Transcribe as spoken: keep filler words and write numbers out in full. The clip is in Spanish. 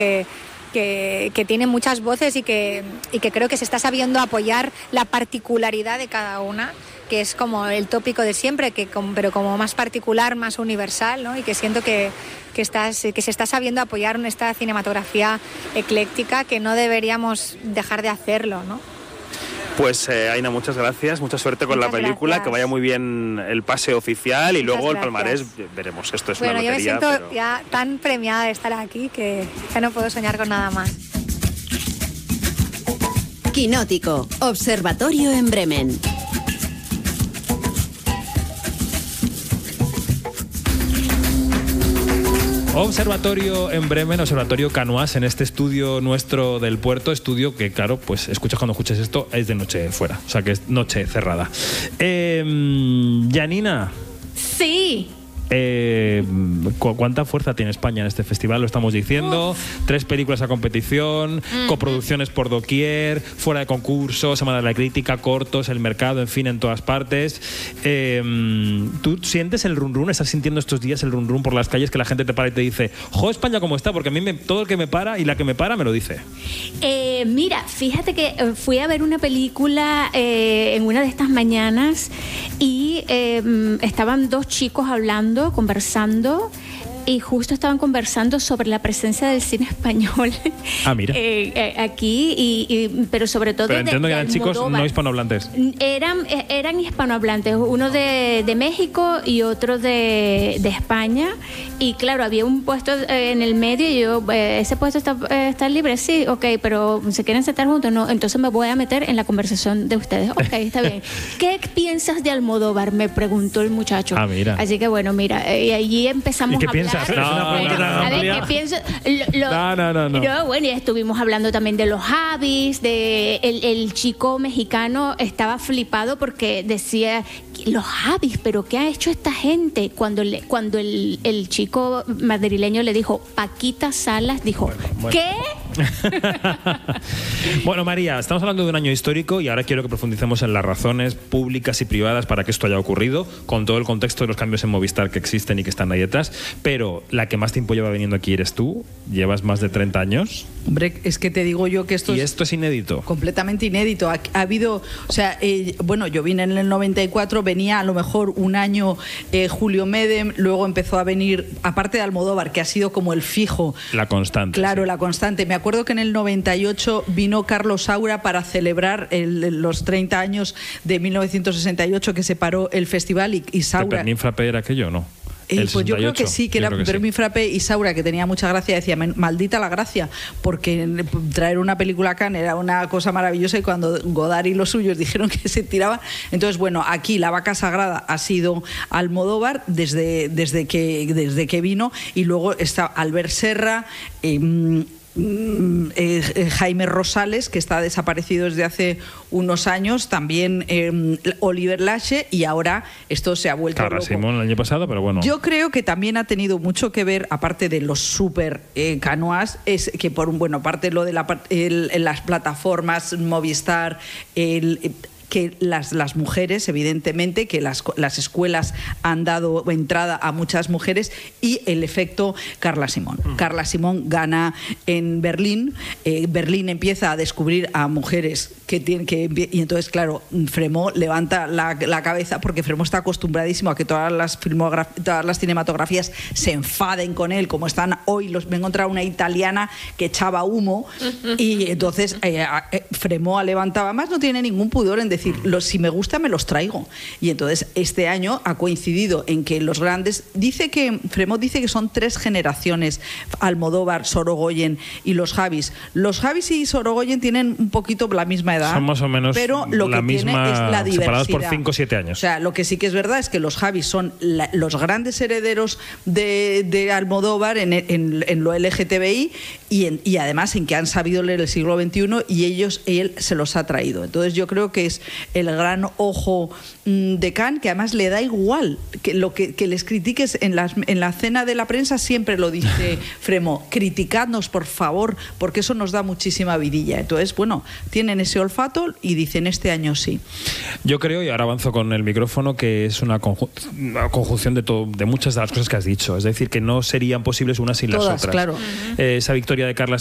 que, que, que tiene muchas voces y que, y que creo que se está sabiendo apoyar la particularidad de cada una, que es como el tópico de siempre, que como, pero como más particular, más universal, ¿no? Y que siento que, que, estás, que se está sabiendo apoyar en esta cinematografía ecléctica, que no deberíamos dejar de hacerlo, ¿no? Pues eh, Aina, muchas gracias, mucha suerte con muchas la película, gracias. Que vaya muy bien el pase oficial y muchas luego gracias. el palmarés, veremos, esto es bueno, una lotería. Yo me siento pero... ya tan premiada de estar aquí que ya no puedo soñar con nada más. Quinótico, Observatorio en Bremen. Observatorio en Bremen, Observatorio Canoas, en este estudio nuestro del puerto, estudio que, claro, pues escuchas cuando escuches esto, es de noche fuera, o sea que es noche cerrada. Eh, Janina. Sí. Eh, ¿cu- ¿Cuánta fuerza tiene España en este festival? Lo estamos diciendo. Uf. Tres películas a competición, mm. coproducciones por doquier, fuera de concurso, Semana de la Crítica, cortos, el mercado, en fin, en todas partes. Eh, ¿Tú sientes el run run? ¿Estás sintiendo estos días el run run por las calles, que la gente te para y te dice, jo, España cómo está? Porque a mí me, todo el que me para y la que me para me lo dice. Eh, mira, fíjate que fui a ver una película eh, en una de estas mañanas y eh, estaban dos chicos hablando, conversando, y justo estaban conversando sobre la presencia del cine español. Ah, mira. eh, eh, aquí, y, y, pero sobre todo pero entiendo de, que eran de chicos Almodóvar. no hispanohablantes. Eran, eran hispanohablantes, uno de, de México y otro de, de España. Y claro, había un puesto eh, en el medio y yo, eh, ¿ese puesto está, eh, está libre? Sí, ok, pero ¿se quieren sentar juntos? No, entonces me voy a meter en la conversación de ustedes. Ok, está bien. ¿Qué piensas de Almodóvar? Me preguntó el muchacho. Ah, mira. Así que bueno, mira, y allí empezamos ¿Y qué a piensas? hablar. No, Bueno, no, no, a ver, amplia. ¿qué pienso? Lo, lo, No, no, no, no. no, bueno, y estuvimos hablando también de los Javis, de el, el chico mexicano estaba flipado porque decía, los Javis, pero ¿qué ha hecho esta gente? Cuando le, cuando el, el chico madrileño le dijo Paquita Salas, dijo, bueno, bueno. ¿qué? Bueno, María, estamos hablando de un año histórico y ahora quiero que profundicemos en las razones públicas y privadas para que esto haya ocurrido, con todo el contexto de los cambios en Movistar que existen y que están ahí detrás. Pero la que más tiempo lleva viniendo aquí eres tú, llevas más de treinta años. Hombre, es que te digo yo que esto y es... esto es inédito. Completamente inédito. Ha, ha habido, o sea, eh, bueno, yo vine en el noventa y cuatro, venía a lo mejor un año eh, Julio Medem, luego empezó a venir, aparte de Almodóvar, que ha sido como el fijo. La constante. Claro, sí. la constante. Me acuerdo que en el noventa y ocho vino Carlos Saura para celebrar el, los treinta años de mil novecientos sesenta y ocho que se paró el festival y, y Saura... ¿Peppermint Frappé era aquello o no? Eh, pues yo creo que sí, que era Peppermint Frappé y Saura, que tenía mucha gracia, decía, maldita la gracia, porque traer una película acá era una cosa maravillosa, y cuando Godard y los suyos dijeron que se tiraba, entonces bueno, aquí la vaca sagrada ha sido Almodóvar desde, desde, que, desde que vino, y luego está Albert Serra, eh, Eh, eh, Jaime Rosales, que está desaparecido desde hace unos años, también eh, Oliver Lache, y ahora esto se ha vuelto Carla loco. Simón el año pasado, pero bueno. Yo creo que también ha tenido mucho que ver, aparte de los super eh, canoas, es que por un bueno, aparte lo de la, el, las plataformas Movistar, el, el que las, las mujeres, evidentemente, que las, las escuelas han dado entrada a muchas mujeres, y el efecto Carla Simón. Mm. Carla Simón gana en Berlín, eh, Berlín empieza a descubrir a mujeres que tienen que... Y entonces, claro, Fremont levanta la, la cabeza, porque Fremont está acostumbradísimo a que todas las, todas las cinematografías se enfaden con él, como están hoy. Los, me he encontrado una italiana que echaba humo, y entonces eh, eh, Fremont levantaba más, no tiene ningún pudor en decir, los, si me gusta me los traigo. Y entonces este año ha coincidido en que los grandes, dice que Fremont dice que son tres generaciones, Almodóvar, Sorogoyen y los Javis. Los Javis y Sorogoyen tienen un poquito la misma edad, son más o menos, pero lo la que misma, tiene es la diversidad. separados por cinco o siete años. O sea, lo que sí que es verdad es que los Javis son la, los grandes herederos de, de Almodóvar en, en, en lo L G T B I, y, en, y además en que han sabido leer el siglo veintiuno, y ellos, él se los ha traído. Entonces yo creo que es el gran ojo mmm, de Cannes, que además le da igual que lo que, que les critiques en, las, en la cena de la prensa, siempre lo dice Fremo, criticadnos por favor, porque eso nos da muchísima vidilla. Entonces, bueno, tienen ese olfato y dicen este año sí. Yo creo, y ahora avanzo con el micrófono, que es una, conju una conjunción de, todo, de muchas de las cosas que has dicho. Es decir, que no serían posibles unas sin Todas, las otras. Claro. Uh-huh. eh, esa victoria de Carla